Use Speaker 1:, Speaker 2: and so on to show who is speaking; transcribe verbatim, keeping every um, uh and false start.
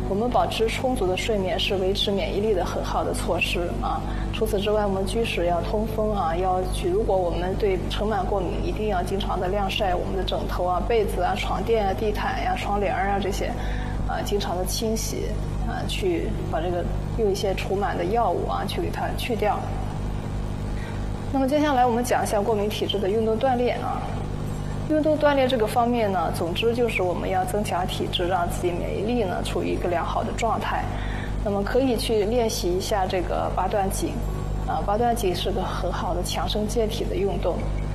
Speaker 1: 我们保持充足的睡眠是维持免疫力的很好的措施啊。除此之外，我们居室要通风啊，要去如果我们对尘螨过敏，一定要经常的晾晒我们的枕头啊、被子啊、床垫啊、地毯呀、窗帘啊这些，啊，经常的清洗啊，去把这个用一些除螨的药物啊去给它去掉。那么接下来我们讲一下过敏体质的运动锻炼啊。运动锻炼这个方面呢，总之就是我们要增强体质，让自己免疫力呢处于一个良好的状态。那么可以去练习一下这个八段锦，啊，八段锦是个很好的强身健体的运动。